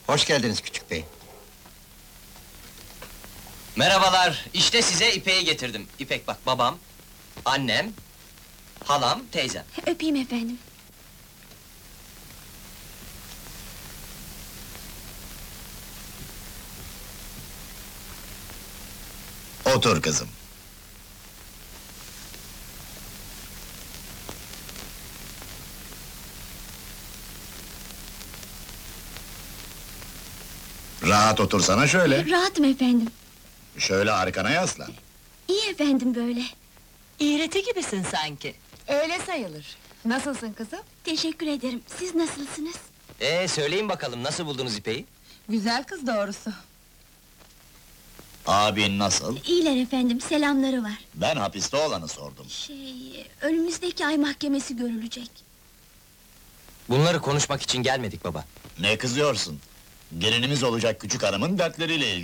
Hoş geldiniz küçük bey. Merhabalar, işte size İpek'i getirdim. İpek bak, babam, annem, halam, teyzem. Öpeyim efendim. Otur kızım. Rahat otursana şöyle. Rahatım efendim. Şöyle arkana yaslan. İyi efendim böyle. İğreti gibisin sanki. Öyle sayılır. Nasılsın kızım? Teşekkür ederim. Siz nasılsınız? Söyleyin bakalım, nasıl buldunuz İpek'i? Güzel kız doğrusu. Abin nasıl? İyiler efendim, selamları var. Ben hapiste olanı sordum. Önümüzdeki ay mahkemesi görülecek. Bunları konuşmak için gelmedik baba. Ne kızıyorsun? Gelinimiz olacak küçük hanımın dertleriyle ilgili.